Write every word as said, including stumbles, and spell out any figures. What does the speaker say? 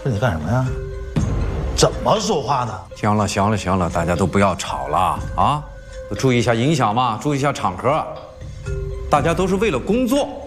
这你干什么呀？怎么说话呢？ 行了，行了，行了，大家都不要吵了啊！都注意一下影响嘛，注意一下场合。大家都是为了工作。